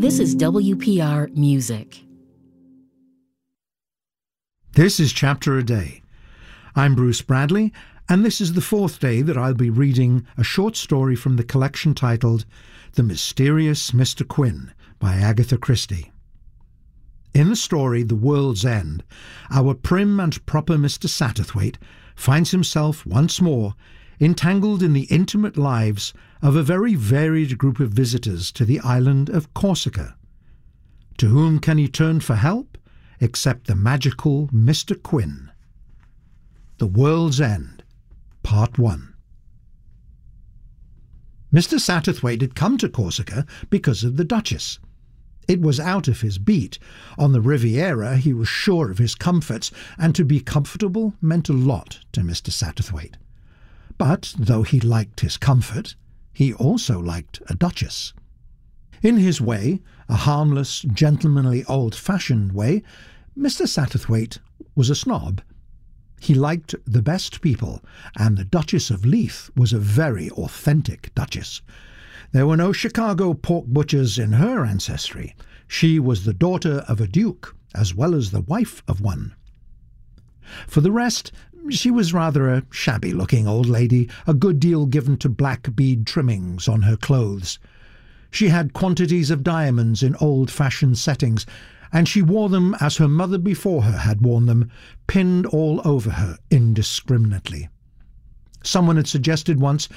This is WPR Music. This is Chapter a Day. I'm Bruce Bradley, and this is the fourth day that I'll be reading a short story from the collection titled The Mysterious Mr. Quin by Agatha Christie. In the story The World's End, our prim and proper Mr. Satterthwaite finds himself once more entangled in the intimate lives of a very varied group of visitors to the island of Corsica. To whom can he turn for help except the magical Mr. Quin? The World's End, Part 1. Mr. Satterthwaite had come to Corsica because of the Duchess. It was out of his beat. On the Riviera he was sure of his comforts, and to be comfortable meant a lot to Mr. Satterthwaite. But though he liked his comfort, he also liked a duchess. In his way, a harmless, gentlemanly, old-fashioned way, Mr. Satterthwaite was a snob. He liked the best people, and the Duchess of Leith was a very authentic duchess. There were no Chicago pork butchers in her ancestry. She was the daughter of a duke, as well as the wife of one. For the rest, she was rather a shabby-looking old lady, a good deal given to black bead trimmings on her clothes. She had quantities of diamonds in old-fashioned settings, and she wore them as her mother before her had worn them, pinned all over her indiscriminately. Someone had suggested once